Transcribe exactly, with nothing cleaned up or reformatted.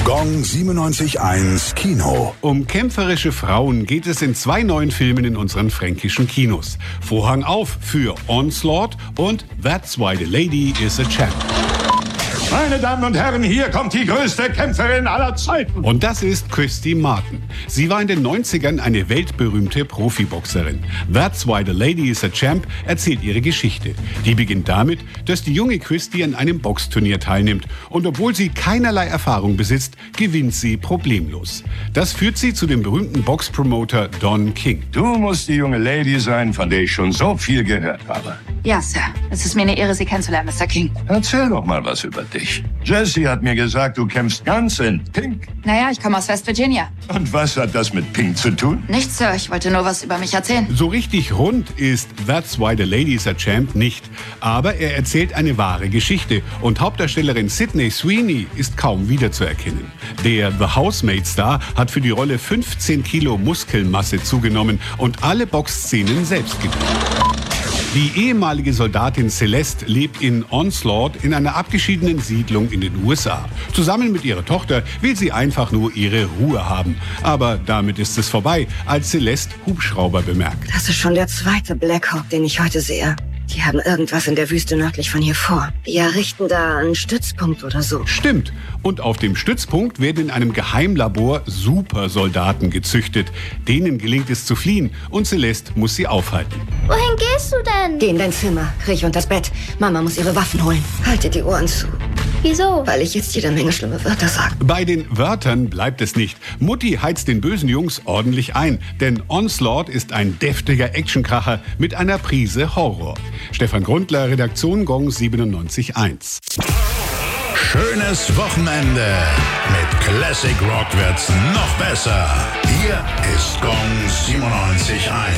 Gong siebenundneunzig Komma eins Kino. Um kämpferische Frauen geht es in zwei neuen Filmen in unseren fränkischen Kinos. Vorhang auf für Onslaught und That's Why the Lady is a Champ. Meine Damen und Herren, hier kommt die größte Kämpferin aller Zeiten. Und das ist Christy Martin. Sie war in den neunzigern eine weltberühmte Profiboxerin. That's Why the Lady is a Champ erzählt ihre Geschichte. Die beginnt damit, dass die junge Christy an einem Boxturnier teilnimmt. Und obwohl sie keinerlei Erfahrung besitzt, gewinnt sie problemlos. Das führt sie zu dem berühmten Boxpromoter Don King. Du musst die junge Lady sein, von der ich schon so viel gehört habe. Ja, Sir. Es ist mir eine Ehre, Sie kennenzulernen, Mister King. Erzähl doch mal was über dich. Jessie hat mir gesagt, du kämpfst ganz in Pink. Naja, ich komme aus West Virginia. Und was hat das mit Pink zu tun? Nichts, Sir. Ich wollte nur was über mich erzählen. So richtig rund ist That's Why the Lady is a Champ nicht. Aber er erzählt eine wahre Geschichte. Und Hauptdarstellerin Sydney Sweeney ist kaum wiederzuerkennen. Der The Housemaid-Star hat für die Rolle fünfzehn Kilo Muskelmasse zugenommen und alle Boxszenen selbst gedreht. Die ehemalige Soldatin Celeste lebt in Onslaught in einer abgeschiedenen Siedlung in den U S A. Zusammen mit ihrer Tochter will sie einfach nur ihre Ruhe haben. Aber damit ist es vorbei, als Celeste Hubschrauber bemerkt. Das ist schon der zweite Black Hawk, den ich heute sehe. Die haben irgendwas in der Wüste nördlich von hier vor. Die errichten da einen Stützpunkt oder so. Stimmt. Und auf dem Stützpunkt werden in einem Geheimlabor Supersoldaten gezüchtet. Denen gelingt es zu fliehen und Celeste muss sie aufhalten. Wohin gehst du denn? Geh in dein Zimmer, kriech unter das Bett. Mama muss ihre Waffen holen. Halte die Ohren zu. Wieso? Weil ich jetzt jede Menge schlimme Wörter sage. Bei den Wörtern bleibt es nicht. Mutti heizt den bösen Jungs ordentlich ein. Denn Onslaught ist ein deftiger Actionkracher mit einer Prise Horror. Stefan Grundler, Redaktion Gong siebenundneunzig Komma eins. Schönes Wochenende. Mit Classic Rock wird's noch besser. Hier ist Gong siebenundneunzig Komma eins.